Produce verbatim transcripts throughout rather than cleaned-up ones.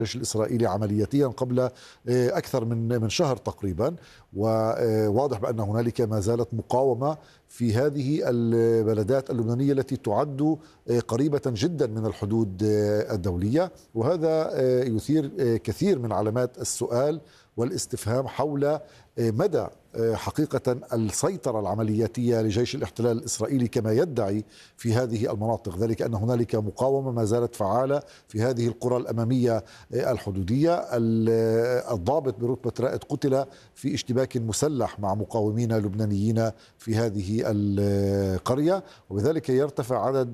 الجيش الإسرائيلي عملياتيا قبل أكثر من من شهر تقريبا، وواضح بأن هنالك ما زالت مقاومة في هذه البلدات اللبنانية التي تعد قريبة جدا من الحدود الدولية، وهذا يثير كثير من علامات السؤال والاستفهام حول مدى حقيقة السيطرة العملياتية لجيش الاحتلال الإسرائيلي كما يدعي في هذه المناطق، ذلك أن هنالك مقاومة ما زالت فعالة في هذه القرى الأمامية الحدودية. الضابط برتبة رائد قتل في اشتباك مسلح مع مقاومين لبنانيين في هذه القرية، وبذلك يرتفع عدد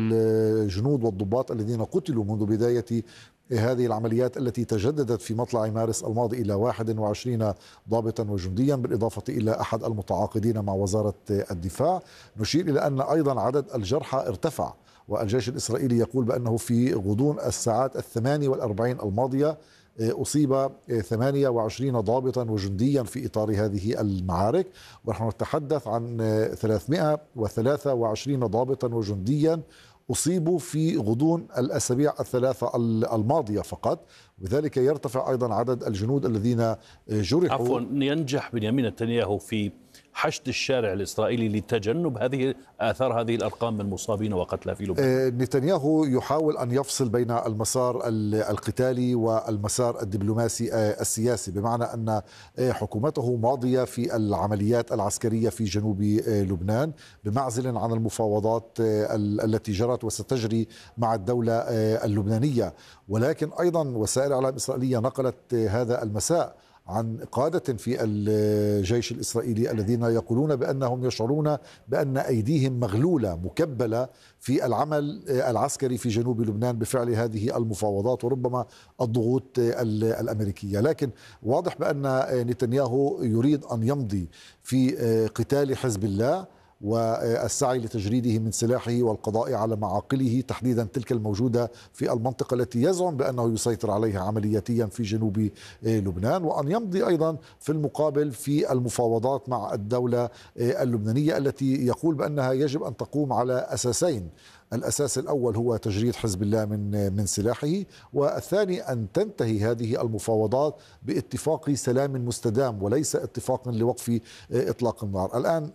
الجنود والضباط الذين قتلوا منذ بداية هذه العمليات التي تجددت في مطلع مارس الماضي إلى واحد وعشرين ضابطا وجنديا، بالإضافة إلى أحد المتعاقدين مع وزارة الدفاع. نشير إلى أن أيضا عدد الجرحى ارتفع، والجيش الإسرائيلي يقول بأنه في غضون الساعات الثمانية والأربعين الماضية أصيب ثمانية وعشرين ضابطا وجنديا في إطار هذه المعارك، ونحن نتحدث عن ثلاثمائة وثلاثة وعشرين ضابطا وجنديا أصيبوا في غضون الأسابيع الثلاثة الماضية فقط، وذلك يرتفع أيضا عدد الجنود الذين جرحوا. عفوا، ينجح بنيامين نتنياهو في حشد الشارع الإسرائيلي لتجنب هذه آثار هذه الأرقام من مصابين وقتلى في لبنان؟ نتنياهو يحاول أن يفصل بين المسار القتالي والمسار الدبلوماسي السياسي، بمعنى أن حكومته ماضية في العمليات العسكرية في جنوب لبنان بمعزل عن المفاوضات التي جرت وستجري مع الدولة اللبنانية. ولكن أيضا وسائل إعلام إسرائيلية نقلت هذا المساء عن قادة في الجيش الإسرائيلي الذين يقولون بأنهم يشعرون بأن أيديهم مغلولة مكبلة في العمل العسكري في جنوب لبنان بفعل هذه المفاوضات وربما الضغوط الأمريكية. لكن واضح بأن نتنياهو يريد أن يمضي في قتال حزب الله والسعي لتجريده من سلاحه والقضاء على معاقله، تحديدا تلك الموجودة في المنطقة التي يزعم بأنه يسيطر عليها عملياتيا في جنوب لبنان، وأن يمضي أيضا في المقابل في المفاوضات مع الدولة اللبنانية التي يقول بأنها يجب أن تقوم على أساسين. الأساس الأول هو تجريد حزب الله من من سلاحه، والثاني أن تنتهي هذه المفاوضات باتفاق سلام مستدام وليس اتفاق لوقف إطلاق النار. الآن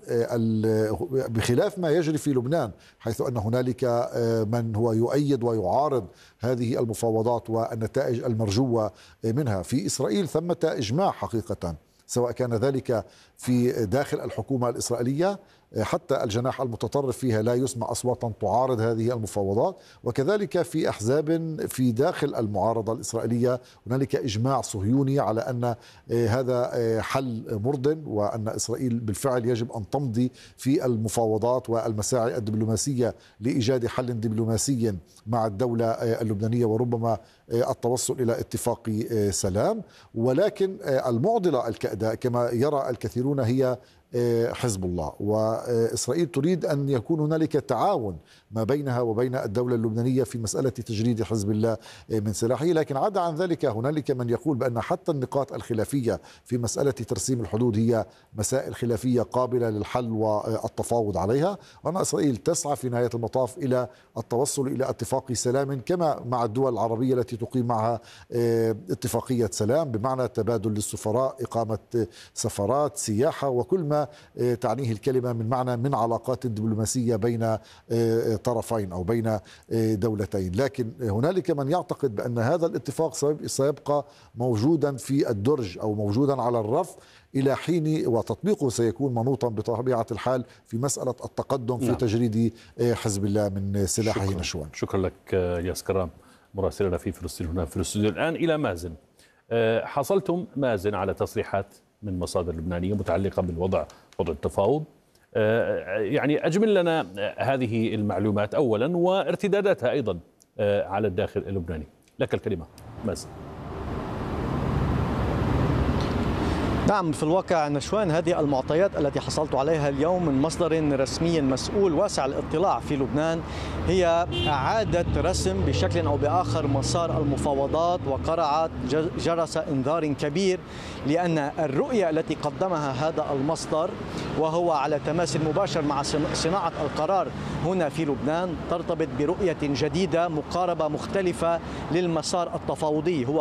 بخلاف ما يجري في لبنان، حيث أن هنالك من هو يؤيد ويعارض هذه المفاوضات والنتائج المرجوة منها، في إسرائيل ثمة إجماع حقيقة، سواء كان ذلك في داخل الحكومة الإسرائيلية، حتى الجناح المتطرف فيها لا يسمع أصواتا تعارض هذه المفاوضات، وكذلك في أحزاب في داخل المعارضة الإسرائيلية هنالك إجماع صهيوني على أن هذا حل مرضٍ، وأن إسرائيل بالفعل يجب أن تمضي في المفاوضات والمساعي الدبلوماسية لإيجاد حل دبلوماسي مع الدولة اللبنانية وربما التوصل إلى اتفاق سلام. ولكن المعضلة الكأداء كما يرى الكثيرون هي حزب الله، وإسرائيل تريد أن يكون هنالك تعاون ما بينها وبين الدولة اللبنانية في مسألة تجريد حزب الله من سلاحه. لكن عدا عن ذلك هنالك من يقول بأن حتى النقاط الخلافية في مسألة ترسيم الحدود هي مسائل خلافية قابلة للحل والتفاوض عليها، وأن إسرائيل تسعى في نهاية المطاف إلى التوصل إلى اتفاق سلام كما مع الدول العربية التي تقيم معها اتفاقية سلام، بمعنى تبادل للسفراء، إقامة سفارات، سياحة، وكل ما تعنيه الكلمة من معنى من علاقات دبلوماسية بين طرفين أو بين دولتين. لكن هنالك من يعتقد بأن هذا الاتفاق سيبقى موجودا في الدرج أو موجودا على الرف إلى حين، وتطبيقه سيكون منوطا بطبيعة الحال في مسألة التقدم في نعم. تجريد حزب الله من سلاحه نشوان. شكرا لك ياس كرام مراسلنا في فلسطين هنا في الاستوديو. الآن إلى مازن. حصلتم مازن على تصريحات من مصادر لبنانية متعلقة بالوضع، وضع التفاوض، يعني أجمل لنا هذه المعلومات أولا وارتداداتها أيضا على الداخل اللبناني. لك الكلمة مازن. نعم، في الواقع نشوان هذه المعطيات التي حصلت عليها اليوم من مصدر رسمي مسؤول واسع الاطلاع في لبنان هي إعادة رسم بشكل أو بآخر مسار المفاوضات، وقرعت جرس إنذار كبير، لأن الرؤية التي قدمها هذا المصدر وهو على تماس مباشر مع صناعة القرار هنا في لبنان ترتبط برؤية جديدة، مقاربة مختلفة للمسار التفاوضي. هو